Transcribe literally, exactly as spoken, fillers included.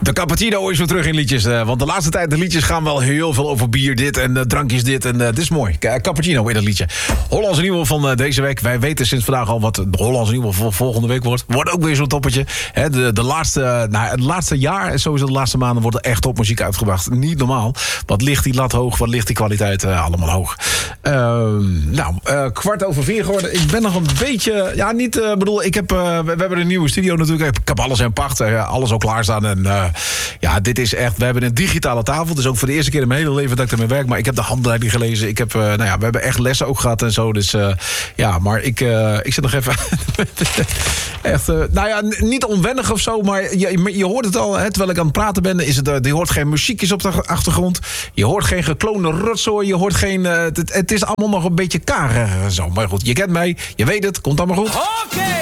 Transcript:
De cappuccino is weer terug in liedjes. Uh, want de laatste tijd, de liedjes gaan wel heel veel over bier dit en uh, drankjes dit. En uh, dit is mooi. K- cappuccino in het liedje. Hollandse Nieuwe van uh, deze week. Wij weten sinds vandaag al wat de Hollandse Nieuwe voor volgende week wordt. Wordt ook weer zo'n toppertje. He, de, de laatste, nou, het laatste jaar en sowieso de laatste maanden wordt er echt topmuziek uitgebracht. Niet normaal. Wat ligt die lat hoog? Wat ligt die kwaliteit uh, allemaal hoog? Uh, nou, uh, kwart over vier geworden. Ik ben nog een beetje... Ja, niet... Uh, bedoel, ik heb... Uh, we, we hebben een nieuwe studio natuurlijk. Ik heb alles in pacht. Uh, alles al klaarstaan. En uh, ja, dit is echt... We hebben een digitale tafel. Het is ook voor de eerste keer in mijn hele leven dat ik ermee werk. Maar ik heb de handleiding gelezen. Ik heb... Uh, nou ja, we hebben echt lessen ook gehad en zo. Dus uh, ja, maar ik... Uh, ik zit nog even... echt... Uh, nou ja, n- niet onwennig of zo. Maar je, je hoort het al. Hè, terwijl ik aan het praten ben. Is het, uh, je hoort geen muziekjes op de achtergrond. Je hoort geen gekloonde rotzooi. Je hoort geen... Uh, het, het is allemaal nog een beetje karig en zo. Maar goed, je kent mij. Je weet het. Komt allemaal goed. Oké!